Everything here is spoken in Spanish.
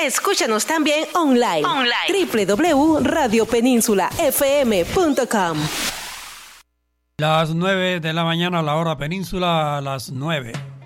Escúchanos también online. www.radiopeninsula.fm.com. Las 9 de la mañana, la hora península, a las 9.